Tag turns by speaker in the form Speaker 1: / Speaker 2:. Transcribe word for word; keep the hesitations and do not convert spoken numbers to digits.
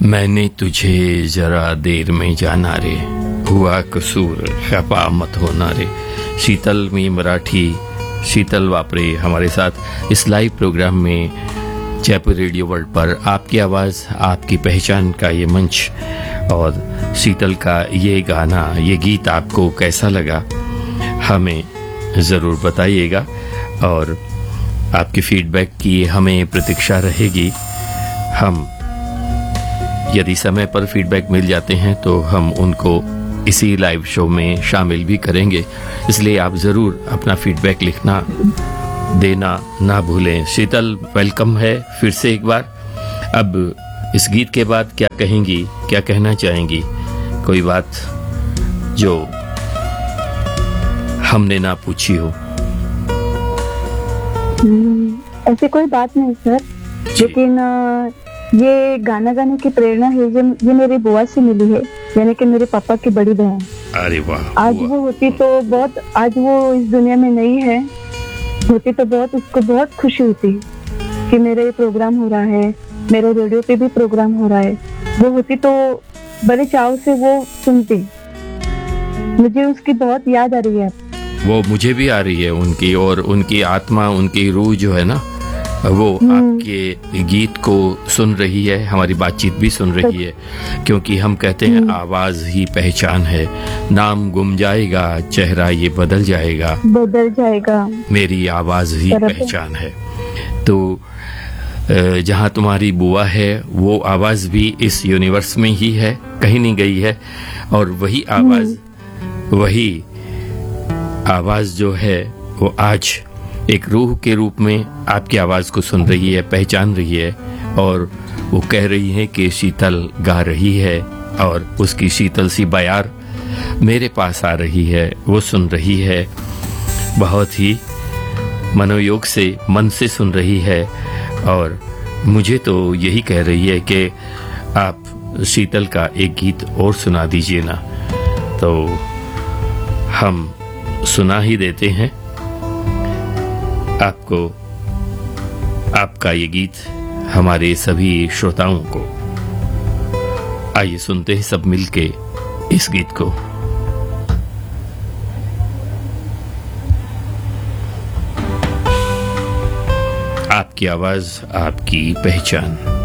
Speaker 1: मैंने तुझे जरा देर में जाना रे, हुआ कसूर खफा मत होना रे। शीतल मी मराठी शीतल वापरे हमारे साथ इस लाइव प्रोग्राम में जयपुर रेडियो वर्ल्ड पर आपकी आवाज़ आपकी पहचान का ये मंच। और शीतल का ये गाना ये गीत आपको कैसा लगा हमें ज़रूर बताइएगा और आपकी फीडबैक की हमें प्रतीक्षा रहेगी। हम यदि समय पर फीडबैक मिल जाते हैं तो हम उनको इसी लाइव शो में शामिल भी करेंगे, इसलिए आप ज़रूर अपना फीडबैक लिखना देना ना भूलें। शीतल वेलकम है फिर से एक बार। अब इस गीत के बाद क्या कहेंगी, क्या कहना चाहेंगी? कोई बात जो हमने ना पूछी हो?
Speaker 2: ऐसी कोई बात नहीं सर, लेकिन ये गाना गाने की प्रेरणा है ये, ये मेरी बुआ से मिली है, यानी कि मेरे पापा की बड़ी बहन।
Speaker 1: अरे वाह!
Speaker 2: आज वो होती तो बहुत, आज वो इस दुनिया में नहीं है, होती तो बहुत उसको बहुत खुशी होती कि मेरा ये प्रोग्राम हो रहा है, मेरे रेडियो पे भी प्रोग्राम हो रहा है। वो होती तो बड़े चाव से वो सुनती। मुझे उसकी बहुत याद आ रही है।
Speaker 1: वो मुझे भी आ रही है उनकी, और उनकी आत्मा उनकी रूह जो है ना वो आपके गीत को सुन रही है, हमारी बातचीत भी सुन रही है, क्योंकि हम कहते हैं आवाज ही पहचान है। नाम गुम जाएगा चेहरा ये बदल जाएगा,
Speaker 2: बदल जाएगा,
Speaker 1: मेरी आवाज ही पहचान है। तो जहाँ तुम्हारी बुआ है वो आवाज भी इस यूनिवर्स में ही है, कहीं नहीं गई है। और वही आवाज वही आवाज जो है वो आज एक रूह के रूप में आपकी आवाज को सुन रही है, पहचान रही है, और वो कह रही है कि शीतल गा रही है और उसकी शीतल सी बयार मेरे पास आ रही है, वो सुन रही है, बहुत ही मनोयोग से मन से सुन रही है। और मुझे तो यही कह रही है कि आप शीतल का एक गीत और सुना दीजिए ना, तो हम सुना ही देते हैं आपको, आपका ये गीत हमारे सभी श्रोताओं को। आइए सुनते हैं सब मिलके इस गीत को। आपकी आवाज आपकी पहचान।